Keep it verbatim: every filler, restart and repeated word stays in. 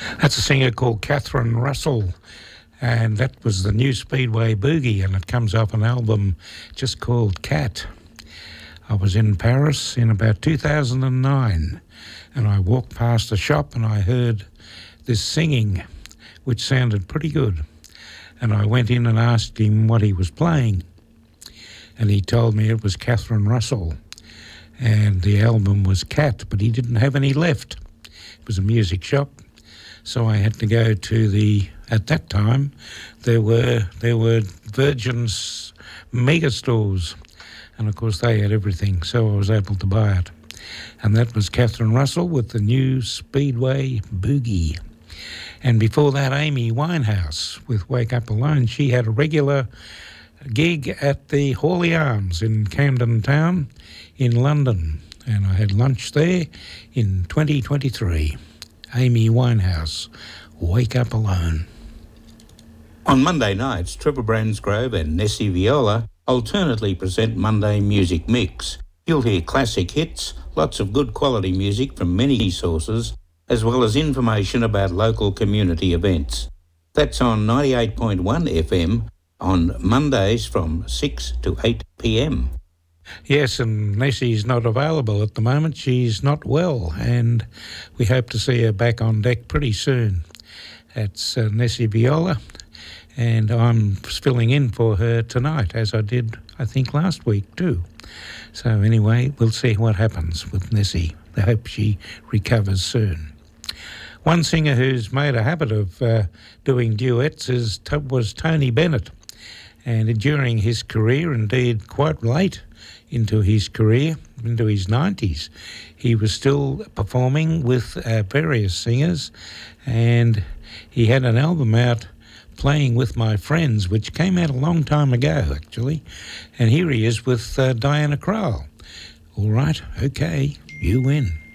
That's a singer called Catherine Russell, and that was the new Speedway Boogie, and it comes off an album just called Cat. I was in Paris in about two thousand nine, and I walked past a shop and I heard this singing, which sounded pretty good. And I went in and asked him what he was playing, and he told me it was Catherine Russell, and the album was Cat, but he didn't have any left. It was a music shop, so I had to go to the, at that time, there were there were Virgin's mega stores, and of course they had everything, so I was able to buy it. And that was Catherine Russell with the new Speedway Boogie. And before that, Amy Winehouse with Wake Up Alone. She had a regular gig at the Hawley Arms in Camden Town in London, and I had lunch there in twenty twenty-three. Amy Winehouse, Wake Up Alone. On Monday nights, Trevor Bransgrove and Nessie Viola alternately present Monday Music Mix. You'll hear classic hits, lots of good quality music from many sources, as well as information about local community events. That's on ninety-eight point one F M on Mondays from six to eight p m. Yes, and Nessie's not available at the moment. She's not well, and we hope to see her back on deck pretty soon. That's uh, Nessie Viola, and I'm filling in for her tonight, as I did, I think, last week too. So anyway, we'll see what happens with Nessie. I hope she recovers soon. One singer who's made a habit of uh, doing duets is was Tony Bennett, and during his career, indeed quite late into his career, into his nineties, he was still performing with uh, various singers, and he had an album out, Playing With My Friends, which came out a long time ago, actually, and here he is with uh, Diana Krall. All right, okay, you win.